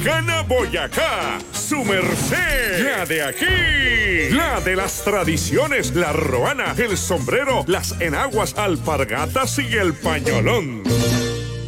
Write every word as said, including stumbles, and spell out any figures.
Dominicana Boyacá, su merced, la de aquí, la de las tradiciones, la roana, el sombrero, las enaguas, alpargatas y el pañolón.